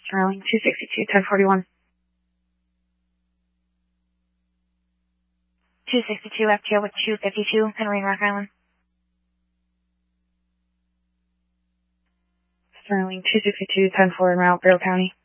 Sterling 262, 1041. 262 FTO with 252 and Marine Rock Island. Sterling 262, 10-4 en route, Barrow County.